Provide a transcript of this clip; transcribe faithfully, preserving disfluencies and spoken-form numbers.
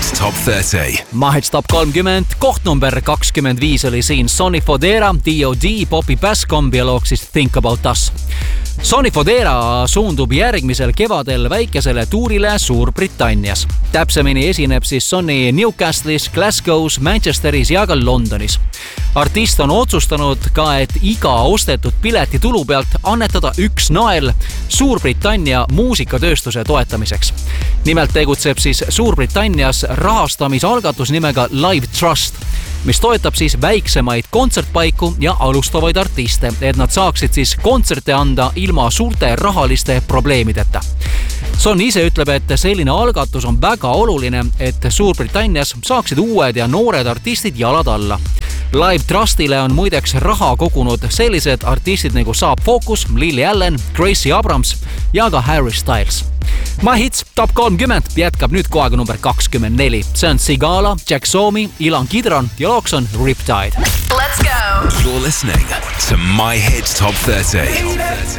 Top thirty. My Hits Top kolmkümmend, koht number kakskümmend viis oli siin Sonny Fodera, D O D, Bobby Bascomb ja looks siis Think About Us. Sonny Fodera suundub järgmisel kevadel väikesele tuurile Suurbritannias. Täpsemini esineb siis Sonny Newcastle'is, Glasgow's, Manchesteris ja ka Londonis. Artist on otsustanud ka, et iga ostetud pileti tulu pealt annetada üks nael Suurbritannia muusikatööstuse toetamiseks. Nimelt tegutseb siis Suurbritannias rahastamisalgatus nimega Live Trust, mis toetab siis väiksemaid kontsertpaiku ja alustavaid artiste, et nad saaksid siis kontserte anda ilma suurte rahaliste probleemideta. Son ise ütleb, et selline algatus on väga oluline, et Suurbritannias saaksid uued ja noored artistid jalad alla. Live Trustile on muideks raha kogunud sellised artistid nagu Saab Focus, Lily Allen, Gracie Abrams ja ka Harry Styles. My Hits Top kolmkümmend jätkab nüüd kohaga number kakskümmend neli. See on Sigala, Jack Somi, Ilan Kidron ja looks on Riptide. Let's go! You're listening to My Hits Top thirty.